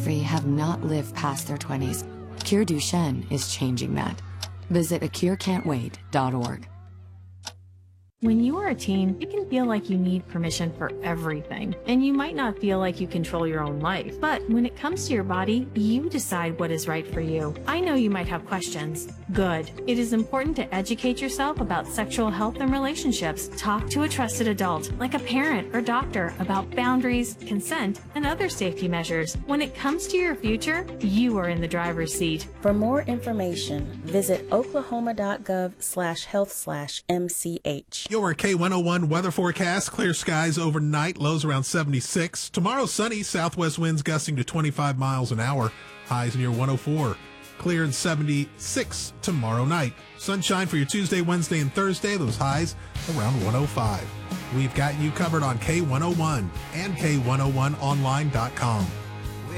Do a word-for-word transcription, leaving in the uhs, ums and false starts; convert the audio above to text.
pornography have not lived past their twenties. Cure Duchenne is changing that. Visit a cure can't wait dot org. When you are a teen, it can feel like you need permission for everything, and you might not feel like you control your own life. But when it comes to your body, you decide what is right for you. I know you might have questions. Good. It is important to educate yourself about sexual health and relationships. Talk to a trusted adult, like a parent or doctor, about boundaries, consent, and other safety measures. When it comes to your future, you are in the driver's seat. For more information, visit oklahoma.gov slash health slash MCH. Your K one oh one weather forecast. Clear skies overnight, lows around seventy-six. Tomorrow, sunny, southwest winds gusting to twenty-five miles an hour, highs near one oh four. Clear and seventy-six tomorrow night. Sunshine for your Tuesday, Wednesday, and Thursday, those highs around one oh five. We've got you covered on K one oh one and K one oh one online dot com.